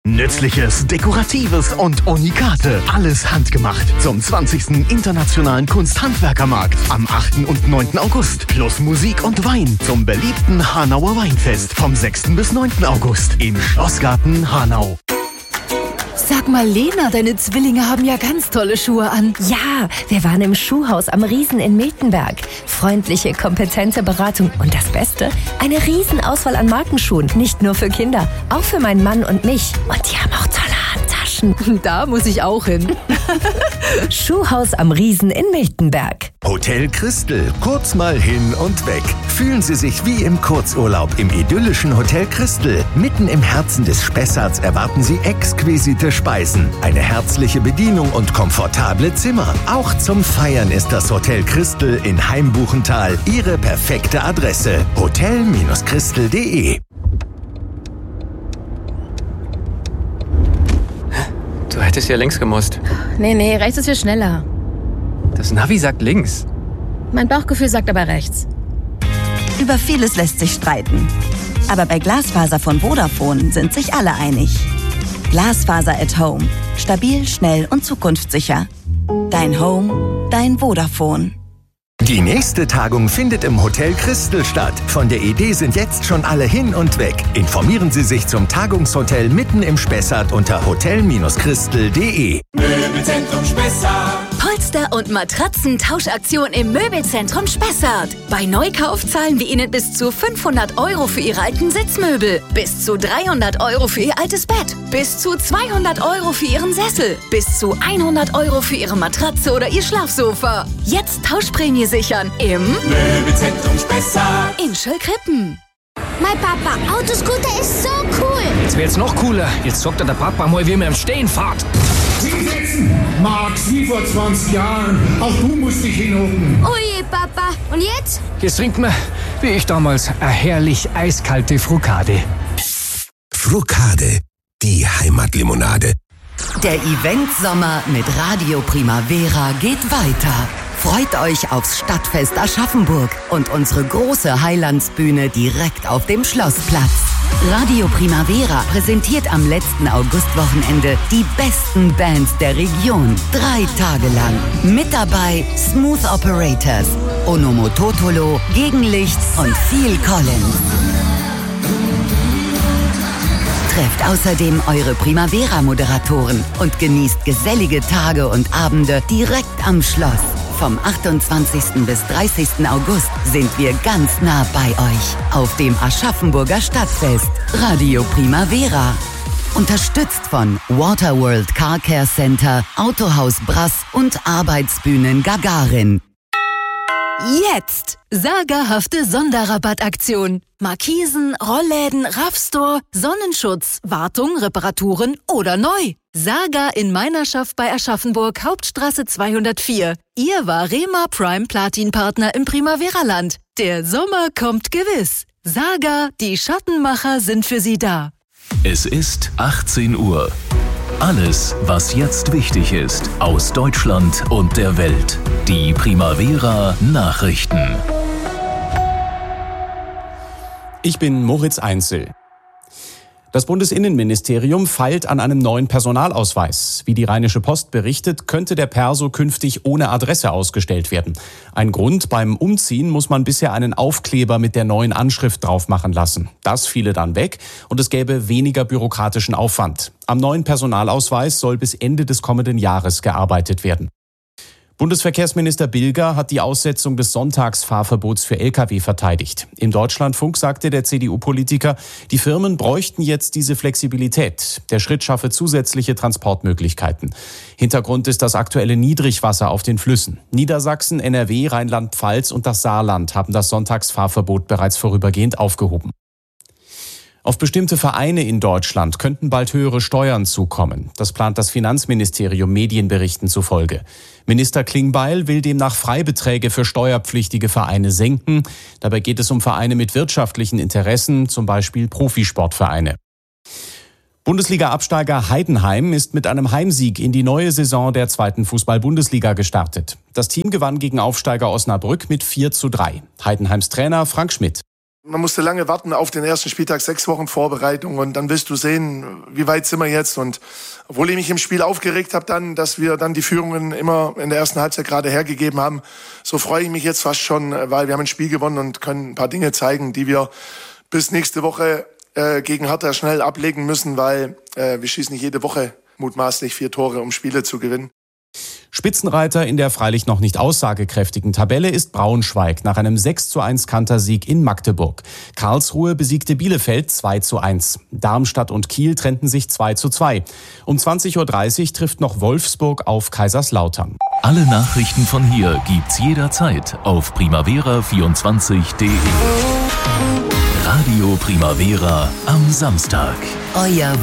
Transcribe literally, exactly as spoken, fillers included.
Nützliches, Dekoratives und Unikate. Alles handgemacht. Zum zwanzigsten Internationalen Kunsthandwerkermarkt am achten und neunten August. Plus Musik und Wein zum beliebten Hanauer Weinfest vom sechsten bis neunten August im Schlossgarten Hanau. Sag mal, Lena, deine Zwillinge haben ja ganz tolle Schuhe an. Ja, wir waren im Schuhhaus am Riesen in Miltenberg. Freundliche, kompetente Beratung und das Beste, eine Riesenauswahl an Markenschuhen. Nicht nur für Kinder, auch für meinen Mann und mich. Und die haben auch tolle Handtaschen. Da muss ich auch hin. Schuhhaus am Riesen in Miltenberg. Hotel Christel, kurz mal hin und weg. Fühlen Sie sich wie im Kurzurlaub im idyllischen Hotel Christel. Mitten im Herzen des Spessarts erwarten Sie exquisite Speisen, eine herzliche Bedienung und komfortable Zimmer. Auch zum Feiern ist das Hotel Christel in Heimbuchental Ihre perfekte Adresse. hotel Christel punkt de. Du hättest ja links gemusst. Nee, nee, rechts ist viel schneller. Das Navi sagt links. Mein Bauchgefühl sagt aber rechts. Über vieles lässt sich streiten. Aber bei Glasfaser von Vodafone sind sich alle einig. Glasfaser at Home. Stabil, schnell und zukunftssicher. Dein Home, dein Vodafone. Die nächste Tagung findet im Hotel Christel statt. Von der Idee sind jetzt schon alle hin und weg. Informieren Sie sich zum Tagungshotel mitten im Spessart unter hotel Christel punkt de. Möbelzentrum Spessart. Polster- und Matratzentauschaktion im Möbelzentrum Spessart. Bei Neukauf zahlen wir Ihnen bis zu fünfhundert Euro für Ihre alten Sitzmöbel, bis zu dreihundert Euro für Ihr altes Bett, bis zu zweihundert Euro für Ihren Sessel, bis zu hundert Euro für Ihre Matratze oder Ihr Schlafsofa. Jetzt Tauschprämie sichern im Möbelzentrum Spessart in Schöllkrippen. Mein Papa, Autoscooter ist so cool. Jetzt wird's noch cooler. Jetzt sagt er der Papa mal, wie man im Stehen fährt. Hinsetzen! Max, wie vor zwanzig Jahren. Auch du musst dich hinhocken. Oh je, Papa. Und jetzt? Jetzt trinkt man, wie ich damals, eine herrlich eiskalte Frucade. Frucade, die Heimatlimonade. Der Event-Sommer mit Radio Primavera geht weiter. Freut euch aufs Stadtfest Aschaffenburg und unsere große Heilandsbühne direkt auf dem Schlossplatz. Radio Primavera präsentiert am letzten Augustwochenende die besten Bands der Region. Drei Tage lang. Mit dabei Smooth Operators, Onomototolo, Gegenlicht und Phil Collins. Trefft außerdem eure Primavera-Moderatoren und genießt gesellige Tage und Abende direkt am Schloss. Vom achtundzwanzigsten bis dreißigsten August sind wir ganz nah bei euch auf dem Aschaffenburger Stadtfest. Radio Primavera. Unterstützt von Waterworld Car Care Center, Autohaus Brass und Arbeitsbühnen Gagarin. Jetzt! Sagerhafte Sonderrabattaktion. Markisen, Rollläden, Raffstore, Sonnenschutz, Wartung, Reparaturen oder neu. Saga in Meinerschaft bei Aschaffenburg, Hauptstraße zweihundertvier. Ihr Varema Prime Platin Partner im Primavera-Land. Der Sommer kommt gewiss. Saga, die Schattenmacher sind für Sie da. Es ist achtzehn Uhr. Alles, was jetzt wichtig ist, aus Deutschland und der Welt. Die Primavera Nachrichten. Ich bin Moritz Einzel. Das Bundesinnenministerium feilt an einem neuen Personalausweis. Wie die Rheinische Post berichtet, könnte der Perso künftig ohne Adresse ausgestellt werden. Ein Grund: beim Umziehen muss man bisher einen Aufkleber mit der neuen Anschrift drauf machen lassen. Das fiele dann weg und es gäbe weniger bürokratischen Aufwand. Am neuen Personalausweis soll bis Ende des kommenden Jahres gearbeitet werden. Bundesverkehrsminister Bilger hat die Aussetzung des Sonntagsfahrverbots für L K W verteidigt. Im Deutschlandfunk sagte der C D U-Politiker, die Firmen bräuchten jetzt diese Flexibilität. Der Schritt schaffe zusätzliche Transportmöglichkeiten. Hintergrund ist das aktuelle Niedrigwasser auf den Flüssen. Niedersachsen, N R W, Rheinland-Pfalz und das Saarland haben das Sonntagsfahrverbot bereits vorübergehend aufgehoben. Auf bestimmte Vereine in Deutschland könnten bald höhere Steuern zukommen. Das plant das Finanzministerium Medienberichten zufolge. Minister Klingbeil will demnach Freibeträge für steuerpflichtige Vereine senken. Dabei geht es um Vereine mit wirtschaftlichen Interessen, zum Beispiel Profisportvereine. Bundesliga-Absteiger Heidenheim ist mit einem Heimsieg in die neue Saison der zweiten Fußball-Bundesliga gestartet. Das Team gewann gegen Aufsteiger Osnabrück mit vier zu drei. Heidenheims Trainer Frank Schmidt. Man musste lange warten auf den ersten Spieltag, sechs Wochen Vorbereitung und dann wirst du sehen, wie weit sind wir jetzt. Und obwohl ich mich im Spiel aufgeregt habe dann, dass wir dann die Führungen immer in der ersten Halbzeit gerade hergegeben haben, so freue ich mich jetzt fast schon, weil wir haben ein Spiel gewonnen und können ein paar Dinge zeigen, die wir bis nächste Woche äh, gegen Hertha schnell ablegen müssen, weil äh, wir schießen nicht jede Woche mutmaßlich vier Tore, um Spiele zu gewinnen. Spitzenreiter in der freilich noch nicht aussagekräftigen Tabelle ist Braunschweig nach einem sechs zu eins Kantersieg in Magdeburg. Karlsruhe besiegte Bielefeld zwei zu eins. Darmstadt und Kiel trennten sich zwei zu zwei. Um zwanzig Uhr dreißig trifft noch Wolfsburg auf Kaiserslautern. Alle Nachrichten von hier gibt's jederzeit auf primavera vierundzwanzig punkt de. Radio Primavera am Samstag. Euer